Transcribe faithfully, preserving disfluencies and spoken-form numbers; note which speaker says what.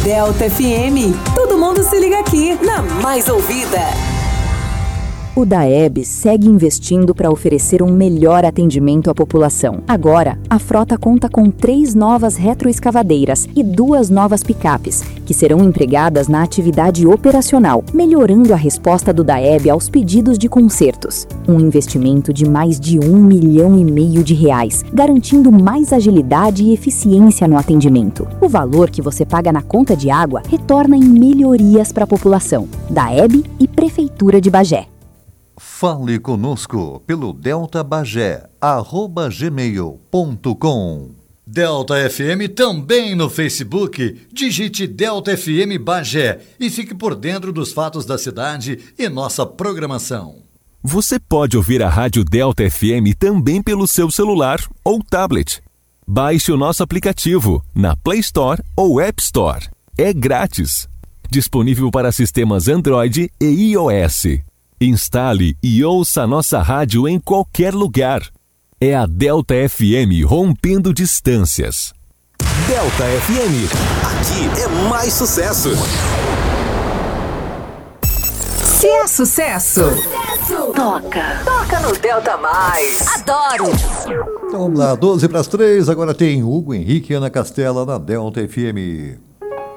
Speaker 1: Delta F M. Todo mundo se liga aqui na mais ouvida.
Speaker 2: O DAEB segue investindo para oferecer um melhor atendimento à população. Agora, a frota conta com três novas retroescavadeiras e duas novas picapes, que serão empregadas na atividade operacional, melhorando a resposta do DAEB aos pedidos de consertos. Um investimento de mais de um milhão e meio de reais, garantindo mais agilidade e eficiência no atendimento. O valor que você paga na conta de água retorna em melhorias para a população. DAEB e Prefeitura de Bagé.
Speaker 3: Fale conosco pelo deltabagé arroba gmail ponto com.
Speaker 4: Delta F M também no Facebook. Digite Delta F M Bagé e fique por dentro dos fatos da cidade e nossa programação.
Speaker 5: Você pode ouvir a Rádio Delta F M também pelo seu celular ou tablet. Baixe o nosso aplicativo na Play Store ou App Store. É grátis. Disponível para sistemas Android e iOS. Instale e ouça a nossa rádio em qualquer lugar. É a Delta F M rompendo distâncias.
Speaker 6: Delta F M. Aqui é mais sucesso.
Speaker 1: Se é sucesso, sucesso. Toca. Toca no Delta Mais. Adoro.
Speaker 3: Então vamos lá, doze para as três. Agora tem Hugo Henrique e Ana Castela na Delta F M.